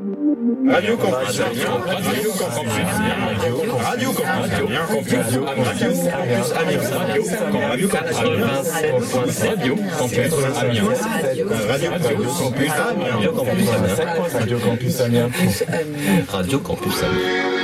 Radio Campus Amiens, Radio Campus Amiens, Radio Campus Amiens, Radio Campus Amiens, Radio Campus Amiens, Radio Campus Amiens, Radio Campus Amiens.